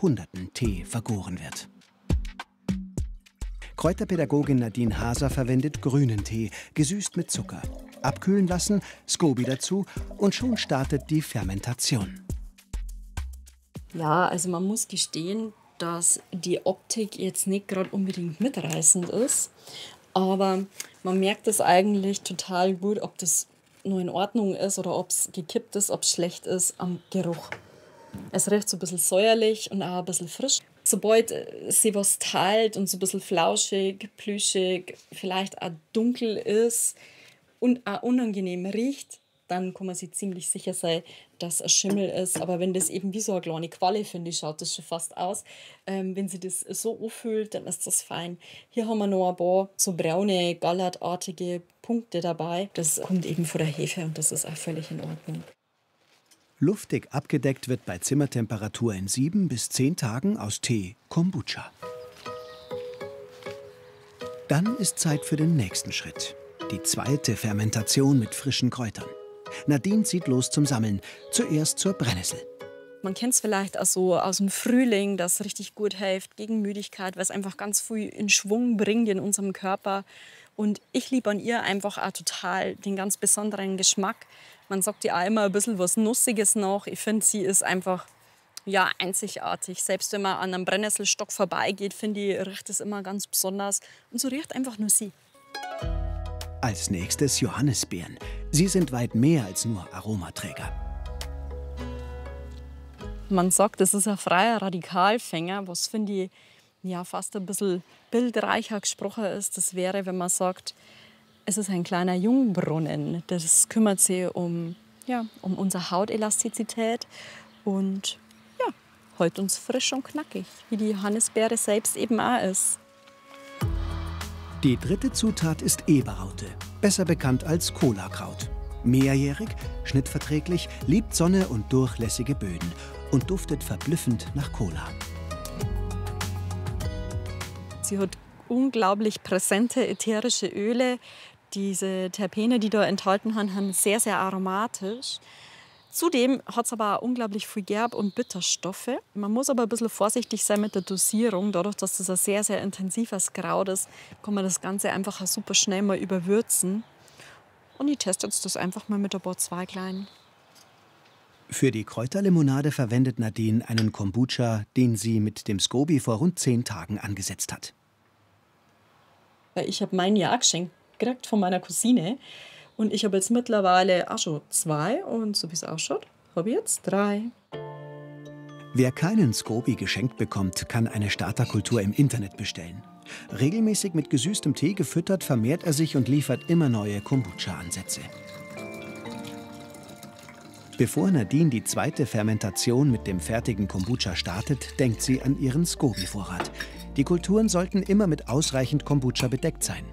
Jahrhunderten Tee vergoren wird. Kräuterpädagogin Nadine Haser verwendet grünen Tee, gesüßt mit Zucker. Abkühlen lassen, SCOBY dazu und schon startet die Fermentation. Ja, also man muss gestehen, dass die Optik jetzt nicht gerade unbedingt mitreißend ist. Aber man merkt es eigentlich total gut, ob das nur in Ordnung ist oder ob es gekippt ist, ob es schlecht ist, am Geruch. Es riecht so ein bisschen säuerlich und auch ein bisschen frisch. Sobald sie was teilt und so ein bisschen flauschig, plüschig, vielleicht auch dunkel ist und auch unangenehm riecht, dann kann man sich ziemlich sicher sein, dass es Schimmel ist. Aber wenn das eben wie so eine kleine Qualle, finde ich, schaut das schon fast aus. Wenn sie das so anfühlt, dann ist das fein. Hier haben wir noch ein paar so braune, gallertartige Punkte dabei. Das kommt eben von der Hefe und das ist auch völlig in Ordnung. Luftig abgedeckt wird bei Zimmertemperatur in 7 bis 10 Tagen aus Tee Kombucha. Dann ist Zeit für den nächsten Schritt. Die zweite Fermentation mit frischen Kräutern. Nadine zieht los zum Sammeln. Zuerst zur Brennnessel. Man kennt es vielleicht auch so aus dem Frühling, das richtig gut hilft gegen Müdigkeit, weil es einfach ganz viel in Schwung bringt in unserem Körper. Und ich liebe an ihr einfach auch total den ganz besonderen Geschmack. Man sagt ja auch immer ein bisschen was Nussiges noch. Ich finde, sie ist einfach ja, einzigartig. Selbst wenn man an einem Brennnesselstock vorbeigeht, finde ich, riecht es immer ganz besonders. Und so riecht einfach nur sie. Als nächstes Johannisbeeren. Sie sind weit mehr als nur Aromaträger. Man sagt, das ist ein freier Radikalfänger, was finde ich ja, fast ein bisschen bildreicher gesprochen ist. Das wäre, wenn man sagt, es ist ein kleiner Jungbrunnen. Das kümmert sich um unsere Hautelastizität und ja, hält uns frisch und knackig, wie die Johannisbeere selbst eben auch ist. Die dritte Zutat ist Eberraute, besser bekannt als Kolakraut. Mehrjährig, schnittverträglich, liebt Sonne und durchlässige Böden und duftet verblüffend nach Cola. Sie hat unglaublich präsente ätherische Öle. Diese Terpene, die da enthalten sind sehr, sehr aromatisch. Zudem hat es aber auch unglaublich viel Gerb- und Bitterstoffe. Man muss aber ein bisschen vorsichtig sein mit der Dosierung. Dadurch, dass das ein sehr, sehr intensives Kraut ist, kann man das Ganze einfach super schnell mal überwürzen. Und ich teste jetzt das einfach mal mit ein paar Zweiglein. Für die Kräuterlimonade verwendet Nadine einen Kombucha, den sie mit dem SCOBY vor rund 10 Tagen angesetzt hat. Ich habe mein Jahr geschenkt gekriegt von meiner Cousine. Und ich habe jetzt mittlerweile auch schon 2 und so wie es ausschaut, habe ich jetzt 3. Wer keinen SCOBY geschenkt bekommt, kann eine Starterkultur im Internet bestellen. Regelmäßig mit gesüßtem Tee gefüttert, vermehrt er sich und liefert immer neue Kombucha-Ansätze. Bevor Nadine die zweite Fermentation mit dem fertigen Kombucha startet, denkt sie an ihren SCOBY-Vorrat. Die Kulturen sollten immer mit ausreichend Kombucha bedeckt sein.